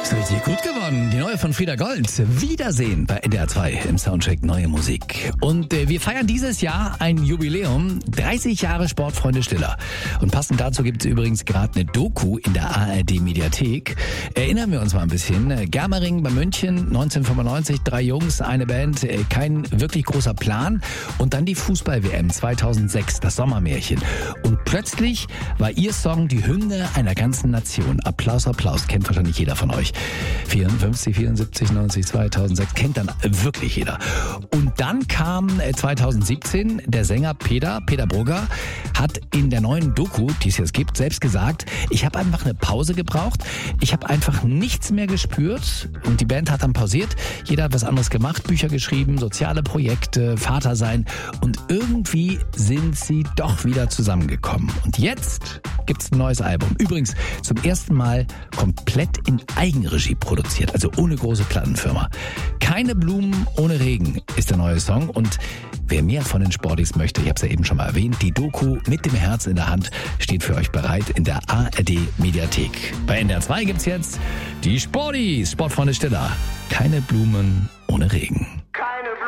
Ist richtig gut geworden. Die neue von Frieda Gold. Wiedersehen bei NDR 2 im Soundcheck Neue Musik. Und wir feiern dieses Jahr ein Jubiläum. 30 Jahre Sportfreunde Stiller. Und passend dazu gibt es übrigens gerade eine Doku in der ARD Mediathek. Erinnern wir uns mal ein bisschen. Germering bei München, 1995, 3 Jungs, eine Band, kein wirklich großer Plan. Und dann die Fußball-WM 2006, das Sommermärchen. Und plötzlich war ihr Song die Hymne einer ganzen Nation. Applaus, Applaus, kennt wahrscheinlich jeder von euch. 54, 74, 90, 2006, kennt dann wirklich jeder. Und dann kam 2017 der Sänger Peter Brugger, hat in der neuen Doku, die es jetzt gibt, selbst gesagt, ich habe einfach eine Pause gebraucht, ich habe einfach nichts mehr gespürt und die Band hat dann pausiert, jeder hat was anderes gemacht, Bücher geschrieben, soziale Projekte, Vater sein und irgendwie sind sie doch wieder zusammengekommen. Und jetzt gibt's ein neues Album. Übrigens zum ersten Mal komplett in Eigenregie produziert, also ohne große Plattenfirma. Keine Blumen ohne Regen ist der neue Song und wer mehr von den Sportis möchte, ich habe es ja eben schon mal erwähnt, die Doku mit dem Herz in der Hand steht für euch bereit in der ARD Mediathek. Bei NDR 2 gibt's jetzt die Sportis, Sportfreunde Stiller. Keine Blumen ohne Regen.